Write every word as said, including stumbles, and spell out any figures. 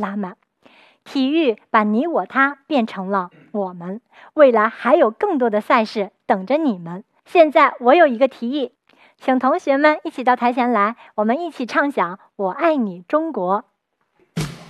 拉满。体育把你我他变成了我们，未来还有更多的赛事等着你们。现在我有一个提议，请同学们一起到台前来，我们一起唱响《我爱你中国》。